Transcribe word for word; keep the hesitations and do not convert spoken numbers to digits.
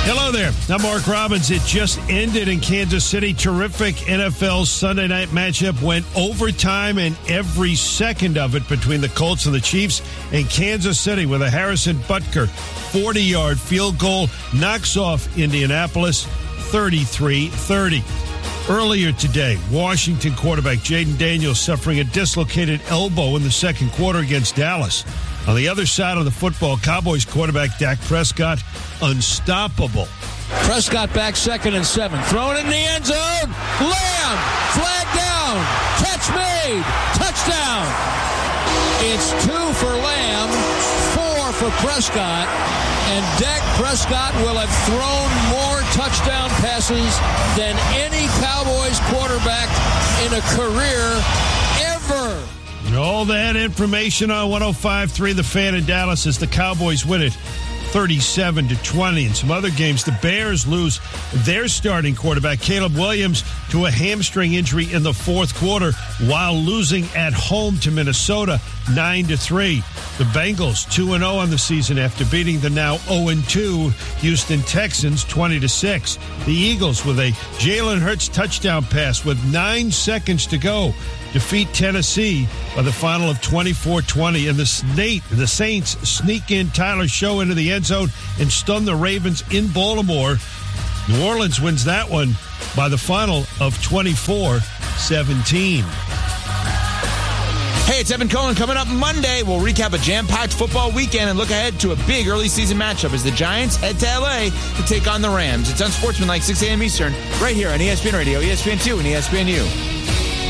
Hello there. I'm Mark Robbins. It just ended in Kansas City. Terrific N F L Sunday night matchup. Went overtime and every second of it between the Colts and the Chiefs. And Kansas City with a Harrison Butker forty-yard field goal knocks off Indianapolis thirty-three thirty. Earlier today, Washington quarterback Jaden Daniels suffering a dislocated elbow in the second quarter against Dallas. On the other side of the football, Cowboys quarterback Dak Prescott, unstoppable. Prescott back second and seven. Thrown in the end zone. Lamb. Flag down. Catch made. Touchdown. It's two for Lamb, four for Prescott. And Dak Prescott will have thrown more touchdown passes than any Cowboys quarterback in a career ever. All that information on one oh five point three The Fan in Dallas as the Cowboys win it thirty-seven to twenty. In some other games, the Bears lose their starting quarterback, Caleb Williams, to a hamstring injury in the fourth quarter while losing at home to Minnesota nine to three. The Bengals two and oh on the season after beating the now oh and two Houston Texans twenty to six. The Eagles with a Jalen Hurts touchdown pass with nine seconds to go defeat Tennessee by the final of twenty-four twenty. And the, Snake, the Saints sneak in Tyler Show into the end zone and stun the Ravens in Baltimore. New Orleans wins that one by the final of twenty-four seventeen. Hey, it's Evan Cohen. Coming up Monday, we'll recap a jam-packed football weekend and look ahead to a big early season matchup as the Giants head to L A to take on the Rams. It's Unsportsmanlike, six a.m. Eastern, right here on E S P N Radio, E S P N two, and E S P N U.